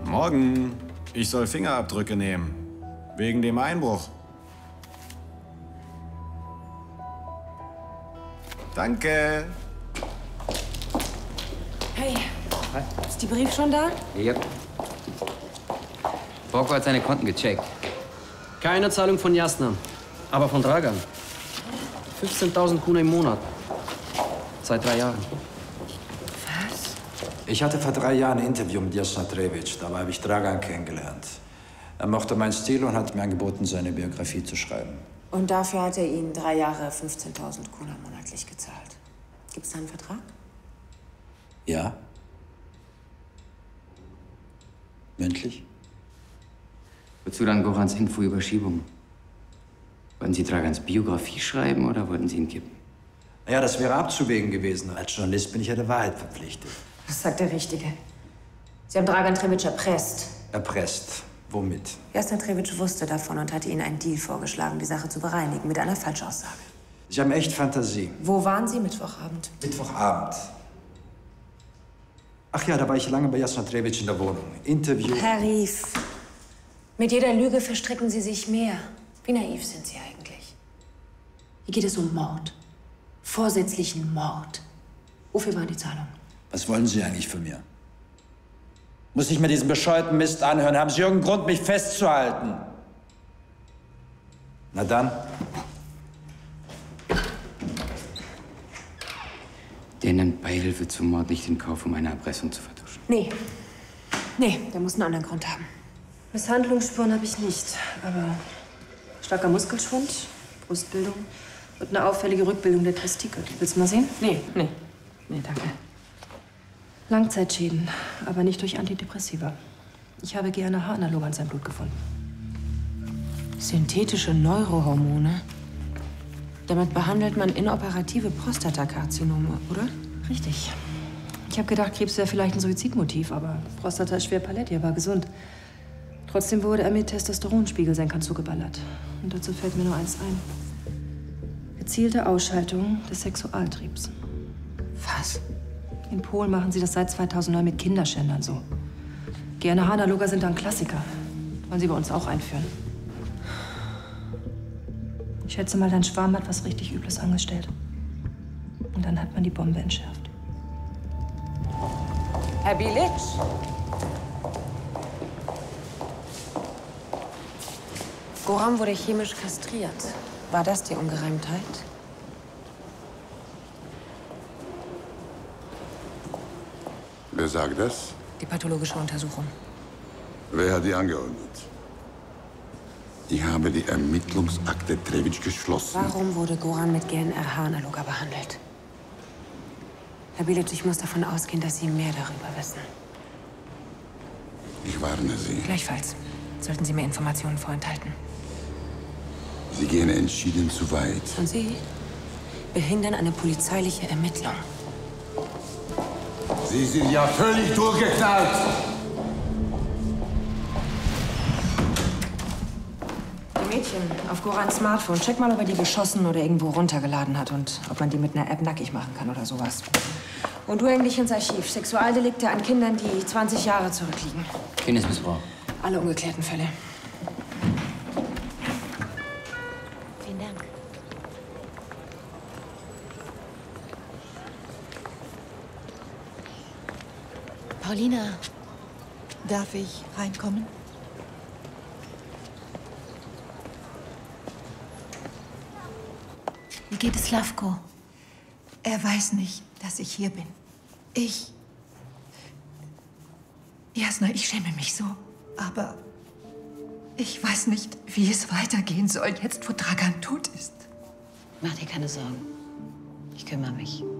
Morgen. Ich soll Fingerabdrücke nehmen. Wegen dem Einbruch. Danke. Hey, ist die Brief schon da? Ja. Borko hat seine Konten gecheckt. Keine Zahlung von Jasna, aber von Dragan. 15.000 Kuna im Monat. Seit 3 Jahren. Was? Ich hatte vor 3 Jahren ein Interview mit Jasna Trevic. Dabei habe ich Dragan kennengelernt. Er mochte meinen Stil und hat mir angeboten, seine Biografie zu schreiben. Und dafür hat er Ihnen 3 Jahre 15.000 Kuna monatlich gezahlt. Gibt's da einen Vertrag? Ja? Mündlich? Wozu dann Gorans Infoüberschiebung? Wollten Sie Dragans Biografie schreiben oder wollten Sie ihn kippen? Ja, das wäre abzuwägen gewesen. Als Journalist bin ich ja der Wahrheit verpflichtet. Das sagt der Richtige. Sie haben Dragan Trevic erpresst. Erpresst? Womit? Jasna Trevic wusste davon und hatte Ihnen einen Deal vorgeschlagen, die Sache zu bereinigen mit einer Falschaussage. Sie haben echt Fantasie. Wo waren Sie Mittwochabend? Mittwochabend. Ach ja, da war ich lange bei Jasna Trevic in der Wohnung. Interview. Herr Rief, mit jeder Lüge verstricken Sie sich mehr. Wie naiv sind Sie eigentlich? Hier geht es um Mord. Vorsätzlichen Mord. Wofür war die Zahlung? Was wollen Sie eigentlich von mir? Muss ich mir diesen bescheuerten Mist anhören? Haben Sie irgendeinen Grund, mich festzuhalten? Na dann. Der nimmt Beihilfe zum Mord nicht in Kauf, um eine Erpressung zu vertuschen. Nee. Nee, der muss einen anderen Grund haben. Misshandlungsspuren habe ich nicht, aber starker Muskelschwund, Brustbildung und eine auffällige Rückbildung der Testikel. Willst du mal sehen? Nee, danke. Langzeitschäden, aber nicht durch Antidepressiva. Ich habe GNRH-Analoge an seinem Blut gefunden. Synthetische Neurohormone? Damit behandelt man inoperative Prostatakarzinome, oder? Richtig. Ich habe gedacht, Krebs wäre vielleicht ein Suizidmotiv, aber Prostata ist schwer palett, er war gesund. Trotzdem wurde er mit Testosteronspiegelsenkern zugeballert. Und dazu fällt mir nur eins ein. Gezielte Ausschaltung des Sexualtriebs. Was? In Polen machen sie das seit 2009 mit Kinderschändern so. GNRH-Analoga sind ein Klassiker. Wollen sie bei uns auch einführen. Ich schätze mal, dein Schwarm hat was richtig Übles angestellt. Und dann hat man die Bombe entschärft. Herr Bilic? Goran wurde chemisch kastriert. War das die Ungereimtheit? Wer sagt das? Die pathologische Untersuchung. Wer hat die angeordnet? Ich habe die Ermittlungsakte Trevic geschlossen. Warum wurde Goran mit GNRH-Analoga behandelt? Herr Bilic, ich muss davon ausgehen, dass Sie mehr darüber wissen. Ich warne Sie. Gleichfalls. Sollten Sie mir Informationen vorenthalten. Sie gehen entschieden zu weit. Und Sie behindern eine polizeiliche Ermittlung. Sie sind ja völlig durchgeknallt. Die Mädchen auf Gorans Smartphone. Check mal, ob er die geschossen oder irgendwo runtergeladen hat und ob man die mit einer App nackig machen kann oder sowas. Und du häng dich ins Archiv. Sexualdelikte an Kindern, die 20 Jahre zurückliegen. Kindesmissbrauch. Alle ungeklärten Fälle. Vielen Dank. Paulina, Darf ich reinkommen? wie geht es Slavko? Er weiß nicht, dass ich hier bin. Jasna, ich schäme mich so. Aber ich weiß nicht, wie es weitergehen soll, jetzt wo Dragan tot ist. Mach dir keine Sorgen. Ich kümmere mich.